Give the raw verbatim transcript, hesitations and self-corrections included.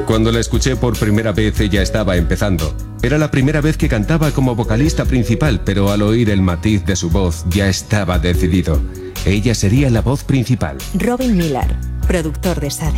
Cuando la escuché por primera vez ella estaba empezando. Era la primera vez que cantaba como vocalista principal, pero al oír el matiz de su voz ya estaba decidido. Ella sería la voz principal. Robin Millar, productor de Sade.